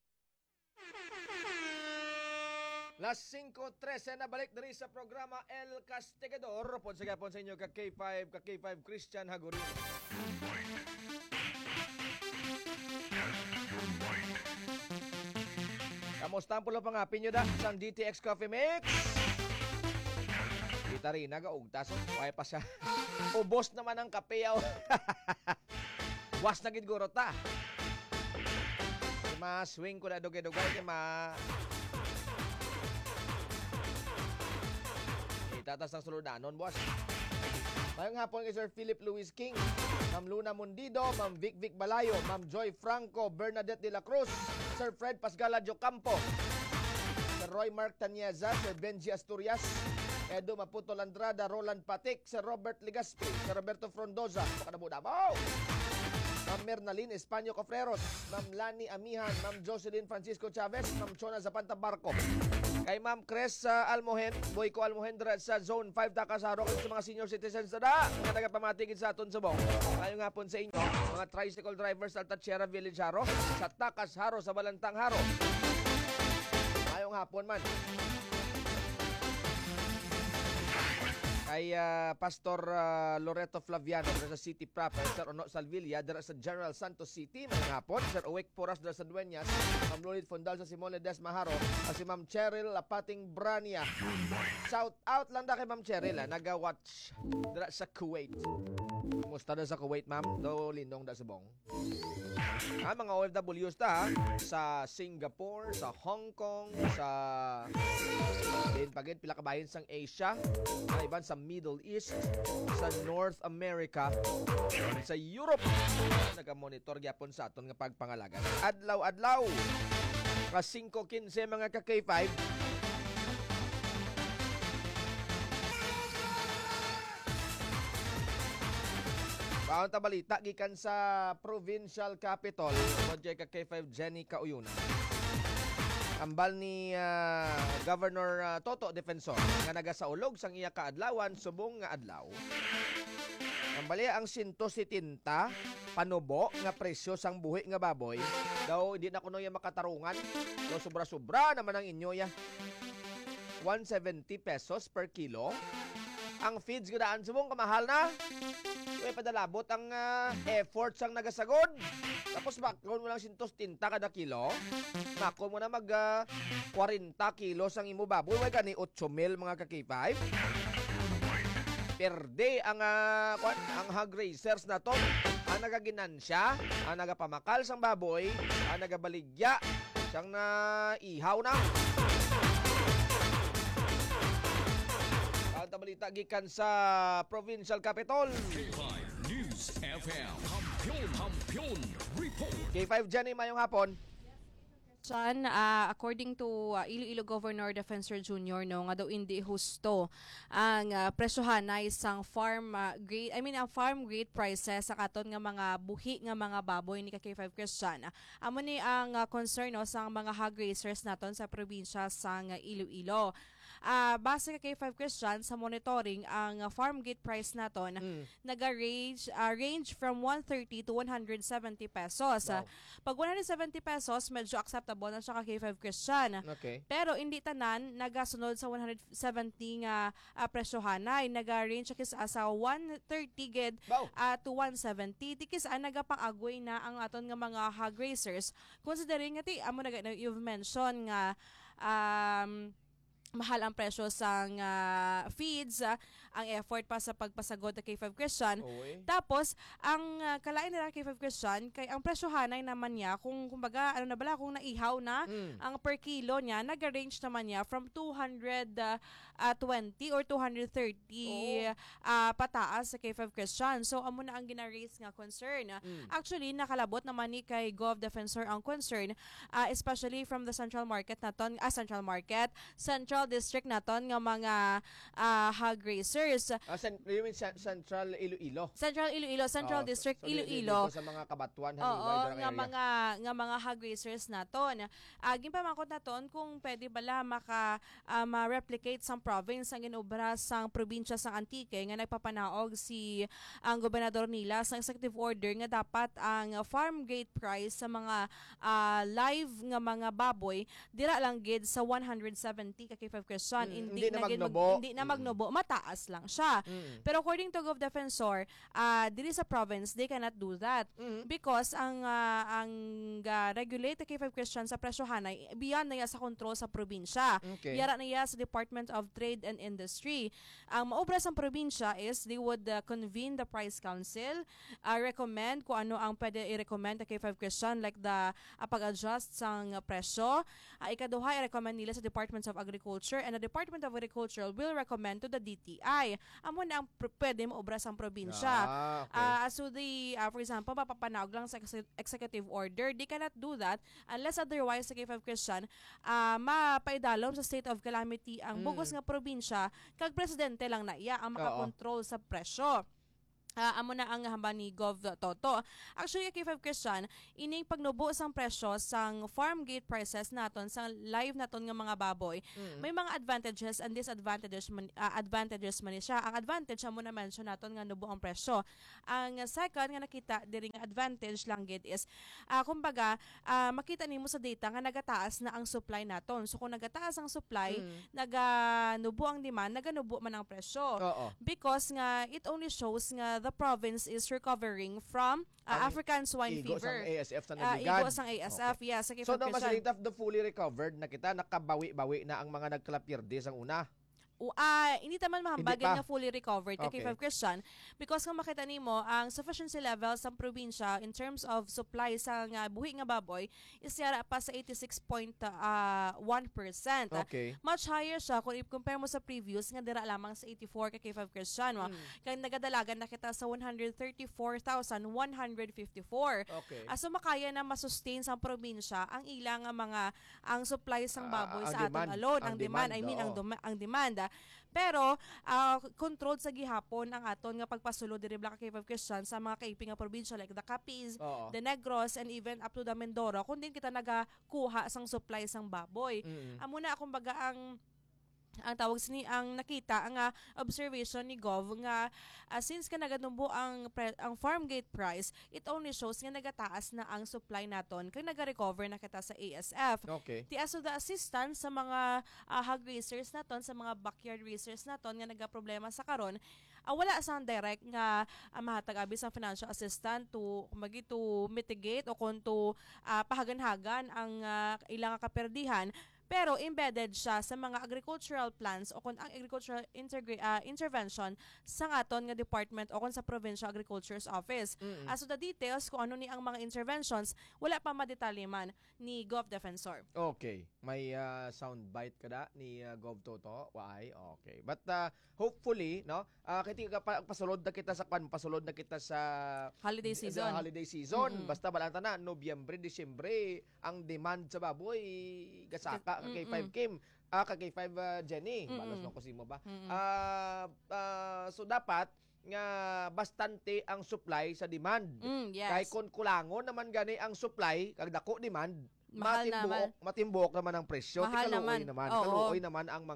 Las cinco trese na balik diri sa programa El Castigador. Pon sa gapon sa inyo ka K five, ka K five Christian Hagurin. Kamusta ang pulo pang happy nyo da sa D T X Coffee Mix? Kita rin, nagaugtas. Kaya pa siya. Ubos naman ang kape yaw. Was na gidguro ta. Ma swing ko na dugay-dugay. Ma itatas ng suludanon, boss. Mayong hapon kay Sir Philip Luis King, Ma'am Luna Mundido, Ma'am Vic Vic Balayo, Ma'am Joy Franco, Bernadette de la Cruz, Sir Fred Pasgala Jocampo, Sir Roy Mark Tanyeza, Sir Benji Asturias, Edo Maputo Landrada, Roland Patik, Sir Robert Ligaspi, Sir Roberto Frondoza, Pakadabudabaw, Ma'am Mernalyn Espanyo Cofreros, Ma'am Lani Amihan, Ma'am Jocelyn Francisco Chavez, Ma'am Chona Zapanta Barco, kay Ma'am Cres uh, Almohen, Boyko Almohen sa Zone five Takasaro, sa mga senior citizens na da, nga nagapamatigid sa aton subong. Kayo nga po sa inyo, mga tricycle drivers sa Altachiera Village Haro, sa Takasharo, sa Balantang Haro. Ngayong hapon man. Kay uh, Pastor uh, Loreto Flaviano sa City Proper, Sir Ono Salvilla dira sa General Santos City, ngayong hapon. Sir Uwek Poras dira sa Dueñas, Ma'am Lolid Fondal sa Simone Desmaharo, at si Ma'am Cheryl Lapating Brania. Shout out lang da kay Ma'am Cheryl, ah, naga-watch dira sa Kuwait. Kumusta na sa Kuwait, ma'am? Do lindong da sa bong. Ah, mga O F Ws ta, ha? Sa Singapore, sa Hong Kong, sa din pagid pila ka bahin sang Asia, ang iban sa Middle East, sa North America, sa Europe. Naga-monitor gyapon sa aton nga pagpangalagan. Adlaw-adlaw. Ka five fifteen mga ka K five. Baon ta balita gikan sa provincial capital, Modjay ka K five Jenny Kauyuna. Ambal ni uh, Governor uh, Toto Defensor nga nagasaulog sang iya kaadlawan subong nga adlaw. Ambali ang one hundred seventy panubo nga presyo sang buhi nga baboy. Daw hindi na kuno ya makatarungan. Daw sobra-sobra naman ang inyo ya. one hundred seventy pesos per kilo. Ang feeds gudaan subong kamahal na. Uy, padalabot ang uh, effort sang nagasagod. Tapos makon mo lang one hundred seventy kada kilo. Makon mo na mag uh, forty kilos ang imo baboy. Uy, kani eight mil mga ka K five. Per day ang uh, kwan, ang hog racers na to. Ang nagaginansya, ang nagapamakal sang baboy, ang nagabaligya, siyang na ihaw na. Ang tabalita gikan sa provincial capital. K five News F M. Kampiyon, kampiyon, report. K five Jenny, mayong hapon. Son, uh, according to uh, Iloilo Governor Defensor Junior no nga daw hindi husto ang uh, presyohan na isang farm uh, grade I mean ang farm grade prices sa katon nga mga buhi nga mga baboy ni ka K five Christian. Amo ni ang uh, concern no sa mga hog raisers naton sa probinsya sang uh, Iloilo. Uh, base ka K five Christian sa monitoring ang uh, farm gate price naton mm. naga-range uh, range from one hundred thirty to one hundred seventy pesos. Wow. Uh, pag one hundred seventy pesos medyo acceptable na siya ka K five Christian. Okay. Pero hindi tanan nagasunod sa one hundred seventy nga uh, presyohanay, naga-range siya sa one thirty gid wow. uh, to one seventy. Tikis ang nagapang-agoy na ang aton nga mga hog racers considering nga ti amo na you've mentioned nga um mahal ang presyo sa uh, feeds, uh, ang effort pa sa pagpasagod ng K five Christian. Oy. Tapos, ang uh, kalain nila K five Christian, kay ang presyohanay naman niya, kung kumbaga, ano na bala, kung naihaw na, Mm. ang per kilo niya, nag-range naman niya from two hundred twenty or two hundred thirty Oo. uh, pataas sa K five Christian. So, amo na ang gina-raise nga concern. Mm. Actually, nakalabot naman ni kay Gov Defensor ang concern, uh, especially from the central market naton, ah, central market, central district naton nga mga uh, hog raisers. Ah, cen- you mean cen- Central Iloilo? Central Iloilo, Central Oh, District so, di- di- Iloilo. dito sa mga kabatuan, Oo, haliway, darang nga area. mga nga mga hog raisers naton. Uh, gimpamangkot naton kung pwede bala maka uh, ma-replicate sang province ang ginobra sang probinsya sang Antique nga nagpapanaog si ang gobernador nila sa executive order nga dapat ang farm gate price sa mga uh, live nga mga baboy dira lang gid sa one hundred seventy ka K five Christian. Mm, hindi na gid magnubo. hindi na magnubo, mataas lang siya. Mm. Pero according to Gov Defensor, uh, diri sa province they cannot do that Mm. because ang uh, ang uh, regulate K five Christian sa presyohanay beyond na iya sa kontrol sa probinsya. Okay. Yara na iya sa Department of Trade and Industry. Ang maobra sa probinsya is they would uh, convene the price council, uh, recommend kung ano ang pwede i-recommend sa K five Christian like the uh, pag-adjust sang uh, presyo. Uh, ikaduha i-recommend nila sa Department of Agriculture and the Department of Agriculture will recommend to the D T I. Amo na ang pr- pwede maobra sa probinsya. Ah, okay. Uh, so the, uh, for example, papapanawag lang sa ex- executive order, they cannot do that unless otherwise sa K five Christian, uh, mapaidalom sa state of calamity ang Mm. bugos nga probinsya, kag presidente lang na iya ang Oo. makakontrol sa presyo. Uh, amo na ang hamba ni Gov Toto. Actually, K five Christian, ining pagnubo sang presyo sang farm gate prices naton sa live naton nga mga baboy, Mm. may mga advantages and disadvantages man, uh, advantages man ni siya. Ang advantage amo na mention naton nga nubo ang presyo. Ang second nga nakita diri nga advantage lang gid is uh, kumbaga uh, makita nimo sa data nga nagataas na ang supply naton. So kung nagataas ang supply, Mm. naganubo ang demand, naganubo man ang presyo. Oo. Because nga it only shows nga the province is recovering from uh, Ang African swine Igo fever. sang A S F sa Uh, nagligad. igo sang A S F, Okay. yes. Sa K So, five no, masalit of the fully recovered na kita, nakabawi-bawi na ang mga nagkalapirde sang una. O, ah, hindi taman mahambagan Hindi pa. nga fully recovered kay Okay. K five Christian because kung makita nimo ang sufficiency level sa probinsya in terms of supply sa nga buhi nga baboy is yara pa sa eighty-six point one percent. Okay. Much higher siya kung i-compare mo sa previous nga dira lamang sa eighty-four ka K five Christian. Mm. Kaya nagadalagan na kita sa one hundred thirty-four thousand one hundred fifty-four. Okay. Ah, so makaya na masustain sa probinsya ang ilang nga mga ang supply sang Ah, baboy ang sa aton demand. alone, ang, Ang demand, demand, I mean ang oo. duma- ang demand. ah. Pero ah, controlled sa gihapon ang aton nga pagpasulo diri Black K five Christian sa mga kaiping nga probinsya like the Capiz, Oo. the Negros and even up to the Mindoro kung din kita nagakuha sang supply sang baboy. Mm. Amo na kumbaga ang ang tawag sini ang nakita ang uh, observation ni Gov nga uh, since ka naganumbo ang pre- ang farm gate price, it only shows nga nagataas na ang supply naton kay naga-recover na kita sa A S F. Okay. Ti aso the assistance sa mga uh, hog raisers naton, sa mga backyard raisers naton nga nagaproblema sa karon, uh, wala sang direct nga uh, mahatag abi sang financial assistant to kumagi to mitigate o kung to uh, pahagan-hagan ang uh, ilang kaperdihan. Pero embedded siya sa mga agricultural plans o kung ang agricultural integra- uh, intervention sa aton nga department o kung sa provincial agriculture's office. Mm. As to the details kung ano ni ang mga interventions, wala pa madetalye man ni Gov Defensor. Okay. May uh, sound bite kada ni uh, Gov Toto. Why? Okay. But uh, hopefully, no, uh, kiti ka pa, pasulod na kita sa pan, pasulod na kita sa Holiday season. Sa holiday season. Mm-mm. Basta balanta na Nobyembre, Disyembre, ang demand sa baboy gasaka ka kay Mm-mm. five Kim. Ah, ka kay five uh, Jenny. Mm-mm. Balas no ko mo ba? Mm-mm. Ah, ah, so dapat nga bastante ang supply sa demand. Mm, yes. Kay kun kulangon naman gani ang supply kag dako demand, Mahal matimbuok, naman. matimbuok naman ang presyo. Mahal Ti kaluoy naman. naman. Oo. Kaluoy naman ang mga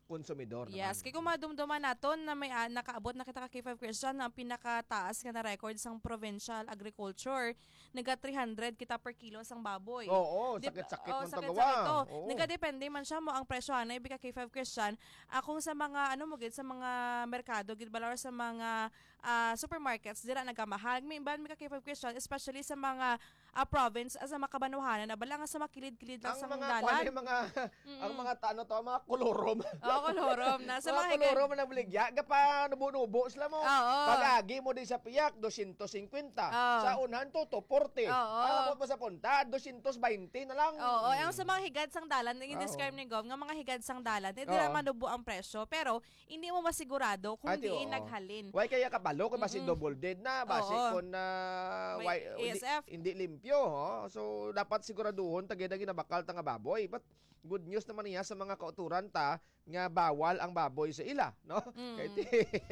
konsumidor. Yes, naman. kay kung madumduman naton na may uh, nakaabot na kita ka K five Christian na ang pinakataas nga na record sang provincial agriculture, naga three hundred kita per kilo sang baboy. Oo, Di- sakit-sakit oh, mong sakit-sakit tagawa. to. Oo. Nagadepende man siya mo ang presyo na ibig ka K five Christian. Akong sa mga ano mo gid sa mga merkado gid bala or sa mga ah, supermarkets dira nagamahal. May ban mi ka K five Christian especially sa mga ah, province as sa makabanuhanan na bala nga sa makilid-kilid lang Ang sa mga dalan. kuwan, mga ang mga tano to, mga kolorom. Oo, kolorom na sa mga mga kolorom na baligya, gapa nubo-nubo sila mo. Oo. Pag-agi mo din sa piyak, two hundred fifty. Oo. Sa unahan to, two forty. Oo. Alam mo pa sa punta, two hundred twenty na lang. Oo, ang sa mga higad sang dalan, yung describe ni Gov, nga mga higad sang dalan, hindi Oo. naman nubo ang presyo, pero hindi mo masigurado kung Ate, diin oo. naghalin. Why kaya kabalo kung basi double dead na, basi Oo. kung na May why, A S F. Hindi, hindi limpyo. Oh. So, dapat siguraduhon, tagida ginabakal ta nga baboy. But, good news naman niya sa mga kauturan ta nga bawal ang baboy sa ila, no? Mm. Kaya ti,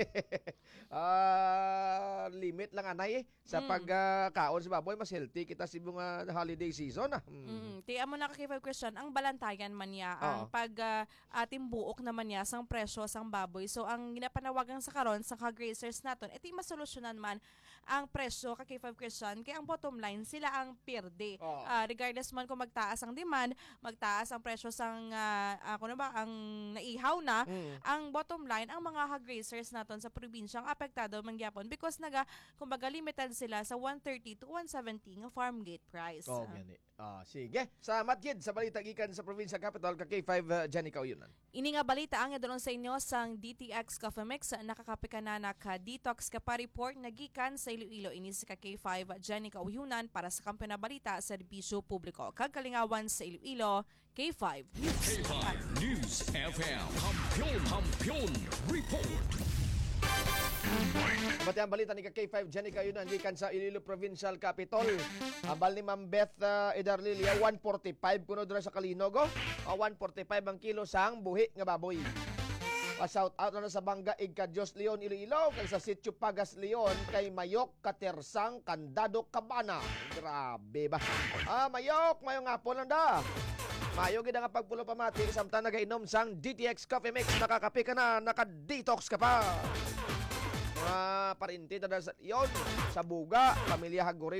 ah, limit lang anay eh, sa Mm. pagkaon sa baboy, mas healthy kita sa mga holiday season ah. Mm. Mm, ti amo na ka K five Christian, ang balantayan man niya, Oo. ang pag uh, ating buok naman niya sang presyo sang baboy. So ang ginapanawagan sa karon sa ka-grazers naton, iti masolusyonan man ang presyo ka K five Christian, kaya ang bottom line sila ang pirde. Oo. Ah, regardless man kung magtaas ang demand, magtaas ang presyo sang uh, ako na ba ang naihaw na, Mm. ang bottom line ang mga ka-grazers naton sa probinsyang apektado man gyapon because naga kumbaga limited sila sa one thirty to one seventy nga farm gate price. Oh, Ah. gani. Ah, sige. Salamat gid sa balita gikan sa probinsya capital ka K five uh, Jenny Kauyonan. Ini nga balita ang idulong sa inyo sang D T X Coffee Mix, nakakape ka na naka detox ka pa report nagikan sa Iloilo ini sa K five Jenny Kauyonan para sa kampiyon na balita sa serbisyo publiko. Kagalingawan sa Iloilo, K five News. K five News F M. Kampiyon, kampiyon, report. Bati ang balita ni ka K five Jenny Kauyonan gikan sa Iloilo Provincial Capital. Abal ni Ma'am Beth uh, Edarlilia one forty-five kuno dira sa Kalinog. Uh, one forty-five ang kilo sang buhi nga baboy. Pa-shout out na sa Bangga Igka Dios Leon Iloilo kay sa Sitio Pagas Leon kay Mayok Katersang Candado Cabana. Grabe ba? Ah, Mayok, mayong hapon lang da. Mayo gid nga pagpulo pamati samtang nagainom sang D T X Coffee Mix, nakakape ka na, naka-detox ka pa. Mga parinti na sa iyon, sa Buga, Pamilya Hagorin